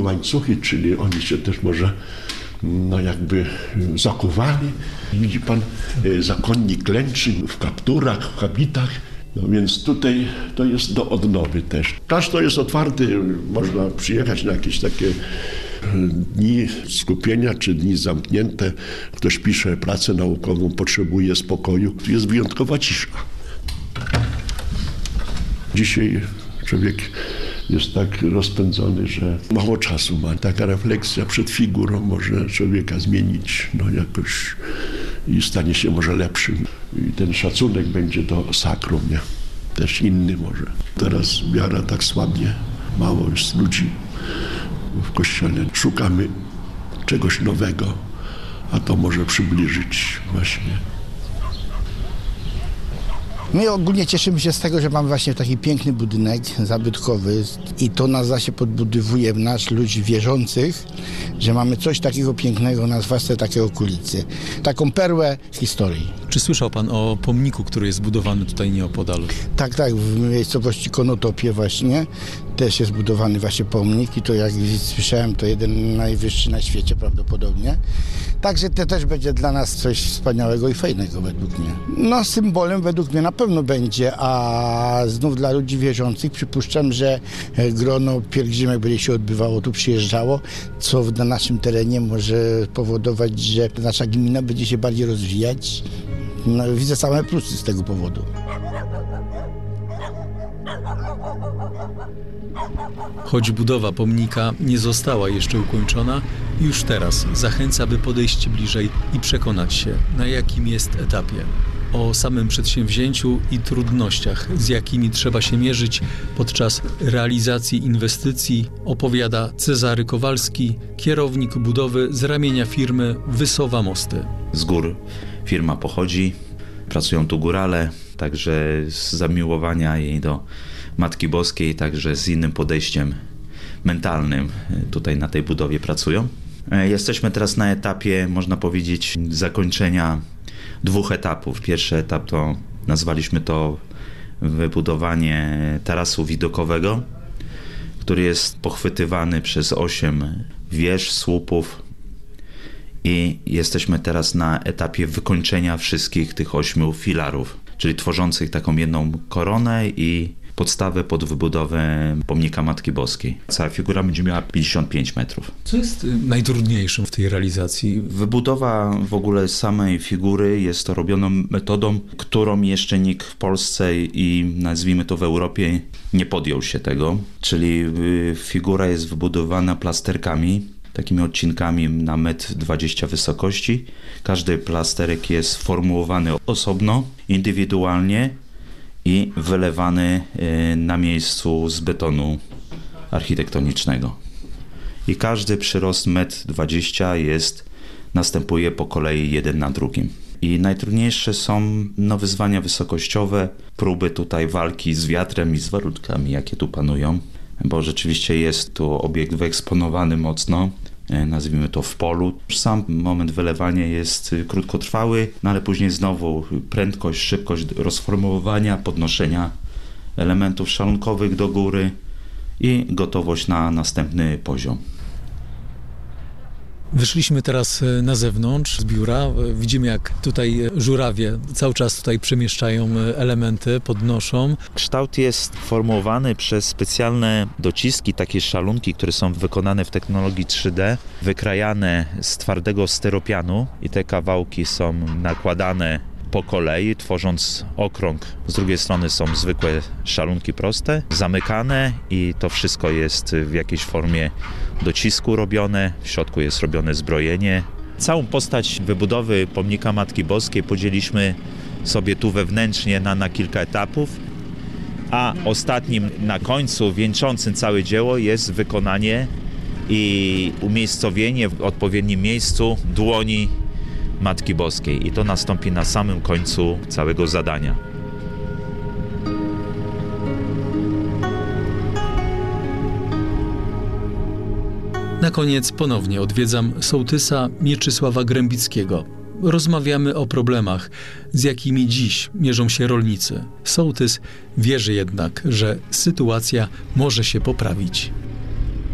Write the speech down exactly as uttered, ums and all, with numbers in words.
łańcuchy, czyli oni się też może no jakby zakuwali. Widzi pan, zakonnik klęczy w kapturach, w habitach. No więc tutaj to jest do odnowy też. Klasztor jest otwarty, można przyjechać na jakieś takie dni skupienia czy dni zamknięte. Ktoś pisze pracę naukową, potrzebuje spokoju. Tu jest wyjątkowa cisza. Dzisiaj człowiek jest tak rozpędzony, że mało czasu ma. Taka refleksja przed figurą może człowieka zmienić no jakoś i stanie się może lepszym. I ten szacunek będzie do sakrum, nie? Też inny może. Teraz wiara tak słabnie, mało jest ludzi w kościele. Szukamy czegoś nowego, a to może przybliżyć właśnie. My ogólnie cieszymy się z tego, że mamy właśnie taki piękny budynek zabytkowy i to nas właśnie podbudowuje w nas, ludzi wierzących, że mamy coś takiego pięknego na zwłaszcza takiej okolicy. Taką perłę historii. Czy słyszał pan o pomniku, który jest zbudowany tutaj nieopodal? Tak, tak, w miejscowości Konotopie właśnie też jest budowany właśnie pomnik i to jak słyszałem, to jeden najwyższy na świecie prawdopodobnie. Także to też będzie dla nas coś wspaniałego i fajnego według mnie. No symbolem według mnie na pewno będzie, a znów dla ludzi wierzących przypuszczam, że grono pielgrzymek będzie się odbywało, tu przyjeżdżało, co na naszym terenie może powodować, że nasza gmina będzie się bardziej rozwijać. No, widzę same plusy z tego powodu. Choć budowa pomnika nie została jeszcze ukończona, już teraz zachęca, by podejść bliżej i przekonać się, na jakim jest etapie. O samym przedsięwzięciu i trudnościach, z jakimi trzeba się mierzyć podczas realizacji inwestycji, opowiada Cezary Kowalski, kierownik budowy z ramienia firmy Wysowa Mosty. Z gór firma pochodzi, pracują tu górale, także z zamiłowania jej do Matki Boskiej, także z innym podejściem mentalnym tutaj na tej budowie pracują. Jesteśmy teraz na etapie, można powiedzieć, zakończenia dwóch etapów. Pierwszy etap to nazwaliśmy to wybudowanie tarasu widokowego, który jest pochwytywany przez osiem wież, słupów i jesteśmy teraz na etapie wykończenia wszystkich tych ośmiu filarów, czyli tworzących taką jedną koronę i podstawę pod wybudowę pomnika Matki Boskiej. Cała figura będzie miała pięćdziesiąt pięć metrów. Co jest najtrudniejszym w tej realizacji? Wybudowa w ogóle samej figury jest to robioną metodą, którą jeszcze nikt w Polsce i nazwijmy to w Europie nie podjął się tego. Czyli figura jest wybudowana plasterkami, takimi odcinkami na metr dwadzieścia wysokości. Każdy plasterek jest sformułowany osobno, indywidualnie i wylewany na miejscu z betonu architektonicznego. I każdy przyrost metr dwadzieścia jest, następuje po kolei jeden na drugim. I najtrudniejsze są no, wyzwania wysokościowe, próby tutaj walki z wiatrem i z warunkami, jakie tu panują, bo rzeczywiście jest tu obiekt wyeksponowany mocno, nazwijmy to w polu. Sam moment wylewania jest krótkotrwały, no ale później znowu prędkość, szybkość rozformułowania, podnoszenia elementów szalunkowych do góry i gotowość na następny poziom. Wyszliśmy teraz na zewnątrz z biura. Widzimy, jak tutaj żurawie cały czas tutaj przemieszczają elementy, podnoszą. Kształt jest formułowany przez specjalne dociski, takie szalunki, które są wykonane w technologii trzy D, wykrajane z twardego styropianu i te kawałki są nakładane po kolei, tworząc okrąg. Z drugiej strony są zwykłe szalunki proste, zamykane i to wszystko jest w jakiejś formie docisku robione. W środku jest robione zbrojenie. Całą postać wybudowy pomnika Matki Boskiej podzieliliśmy sobie tu wewnętrznie na, na kilka etapów, a ostatnim na końcu, wieńczącym całe dzieło, jest wykonanie i umiejscowienie w odpowiednim miejscu dłoni Matki Boskiej i to nastąpi na samym końcu całego zadania. Na koniec ponownie odwiedzam sołtysa Mieczysława Grębickiego. Rozmawiamy o problemach, z jakimi dziś mierzą się rolnicy. Sołtys wierzy jednak, że sytuacja może się poprawić.